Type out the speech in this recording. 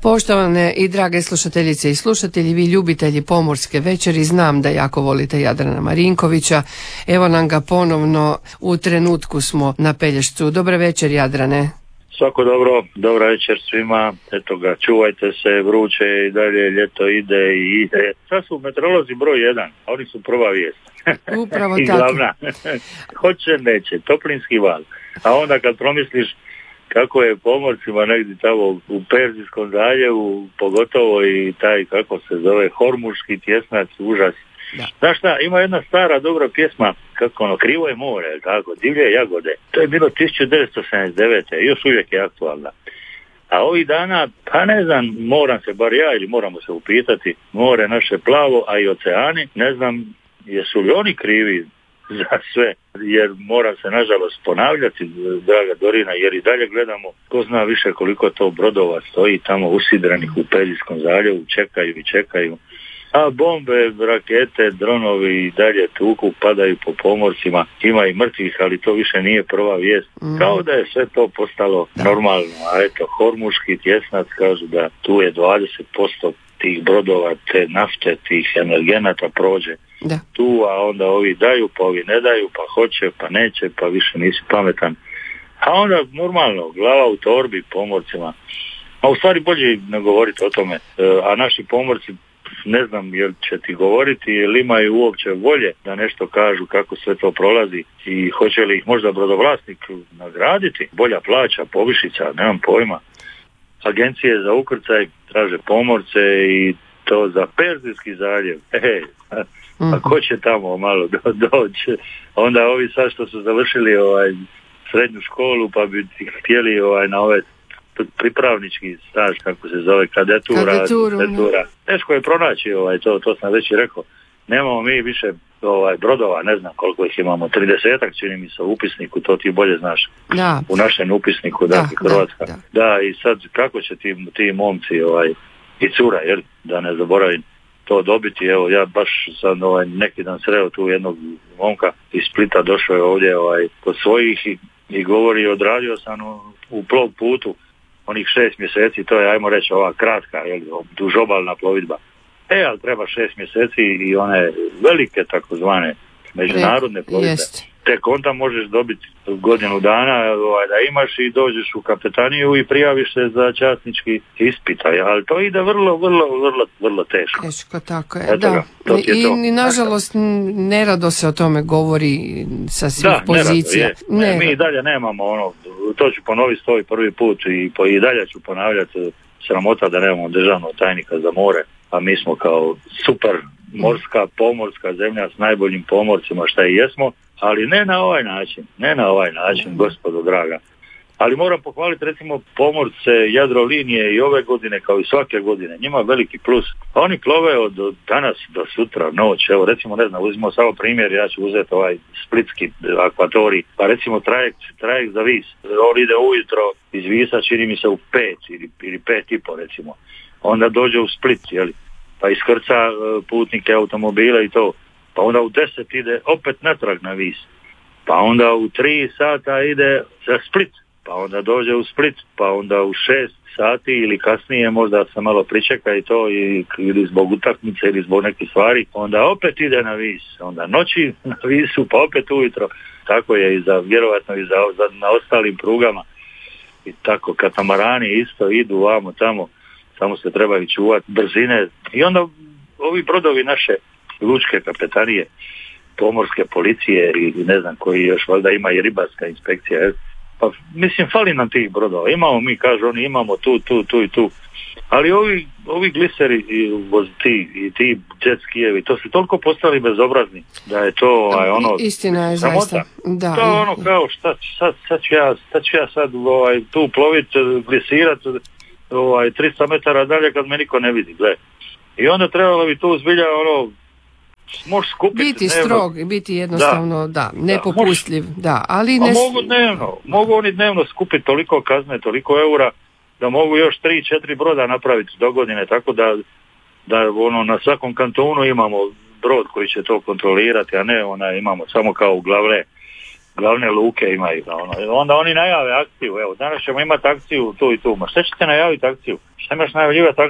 Poštovane i drage slušateljice i slušatelji, vi ljubitelji pomorske večeri, znam da jako volite Jadrana Marinkovića. Evo nam ga ponovno, u trenutku smo na Pelješcu. Dobar večer, Jadrane. Svako dobro, dobra večer svima. Eto ga, čuvajte se, vruće i dalje, ljeto ide i ide. Sad su meteorolozi broj 1, a oni su prva vijest. Upravo i tako. Glavna. Hoće, neće, toplinski val. A onda kad promisliš kako je pomorcima negdje tamo u Perzijskom zaljevu, pogotovo i taj, kako se zove, Hormuški tjesnac, užas. Da. Znaš šta, ima jedna stara dobra pjesma, kako ono, Krivo je more, tako, Divlje jagode. To je bilo 1979. Još uvijek je aktualna. A ovih dana, pa ne znam, moram se, bar ja, ili moramo se upitati, more naše plavo, a i oceani, ne znam, jesu li oni krivi za sve, jer mora se nažalost ponavljati, draga Dorina, jer i dalje gledamo, ko zna više koliko to brodova stoji tamo usidranih u Peljskom zaljevu, čekaju. A bombe, rakete, dronovi i dalje tuku, padaju po pomorcima, ima i mrtvih, ali to više nije prva vijest. Kao da je sve to postalo normalno, a eto, Hormuški tjesnac kažu da tu je 20% tih brodova, te nafte, tih energenata prođe. Da. Tu, a onda ovi daju, pa ovi ne daju, pa hoće, pa neće, pa više nisi pametan. A onda normalno, glava u torbi pomorcima. A u stvari bolje ne govoriti o tome, a naši pomorci, ne znam jel će ti govoriti, jel imaju uopće volje da nešto kažu kako sve to prolazi i hoće li ih možda brodovlasnik nagraditi, bolja plaća, povišica, nemam pojma. Agencije za ukrcaj traže pomorce i to za Perzijski zaljev. A ko će tamo malo doći? Onda ovi sad što su završili srednju školu pa bi htjeli na ove pripravnički staž, kako se zove, kadetura. Teško je pronaći to sam već i rekao. Nemamo mi više brodova, ne znam koliko ih imamo, 30-ak čini mi se u upisniku, to ti bolje znaš. Da. U našem upisniku, dakle Hrvatska. Da, i sad kako će ti momci i cura, jer da ne zaboravim to dobiti, evo ja baš sad neki dan sreo tu jednog momka iz Splita, došao je ovdje kod svojih i govori, odradio sam u plov putu onih 6 mjeseci, to je, ajmo reći, ova kratka, dužobalna plovidba. Ali treba 6 mjeseci i one velike takozvane međunarodne plovidbe. Tek onda možeš dobiti godinu dana da imaš i dođeš u kapetaniju i prijaviš se za časnički ispit, ali to ide vrlo teško. Teško, tako je, da. I nažalost nerado se o tome govori sa svih pozicija. Mi i dalje nemamo to ću ponoviti stoji prvi put i dalje ću ponavljati, sramota da nemamo državnog tajnika za more, a mi smo kao super morska, pomorska zemlja s najboljim pomorcima šta i jesmo, ali ne na ovaj način, gospodo draga. Ali moram pohvaliti recimo pomorce Jadrolinije i ove godine kao i svake godine, njima veliki plus. Oni plove od danas do sutra, noć, evo recimo ne znam, uzmimo samo primjer, ja ću uzeti splitski akvatorij, pa recimo trajekt za Vis, on ide ujutro iz Visa, čini mi se u 5 ili 5:30 recimo, onda dođe u Split, pa iskrca putnike, automobile i to, pa onda u 10 ide opet natrag na Vis, pa onda u 3 sata ide za Split, pa onda dođe u Split, pa onda u 6 sati ili kasnije možda se malo pričeka i to ili zbog utakmice ili zbog nekih stvari, onda opet ide na Vis, onda noći na Visu, pa opet ujutro. Tako je i za vjerovatno i na ostalim prugama i tako katamarani isto idu vamo tamo, samo se trebaju čuvati brzine i onda ovi brodovi naše lučke kapetanije, pomorske policije i ne znam koji još, valjda ima i ribarska inspekcija, pa mislim fali nam tih brodova, imamo mi, kažu oni, imamo tu i tu, ali ovi gliseri i ti jet skijevi, to su toliko postali bezobrazni da je to istina je zaista, da. To je kao sad ću ja sad tu plovit, glisirat 300 metara dalje kad me niko ne vidi, gle. I onda trebalo bi tu zbilja možeš skupiti biti dnevno, strog, biti jednostavno nepopustljiv, ali mogu oni dnevno skupiti toliko kazne, toliko eura da mogu još 3-4 broda napraviti do godine, tako da na svakom kantonu imamo brod koji će to kontrolirati, a ne imamo samo kao glavne glavne luke imaju. Onda oni najave akciju, evo danas ćemo imati akciju tu i tu. Ma šta ćete najaviti akciju? Šta imaš najavljivati akciju?